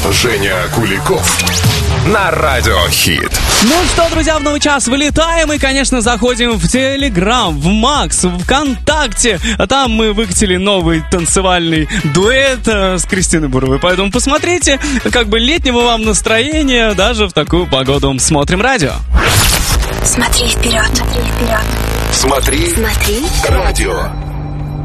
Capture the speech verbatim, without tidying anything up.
Женя Куликов на Радио Хит. Ну что, друзья, в новый час вылетаем и, конечно, заходим в Телеграм, в Макс, в ВКонтакте. А там мы выкатили новый танцевальный дуэт э, с Кристиной Буровой. Поэтому посмотрите, как бы летнего вам настроения даже в такую погоду. Смотрим радио. Смотри вперед, смотри вперед. Смотри, Смотри радио.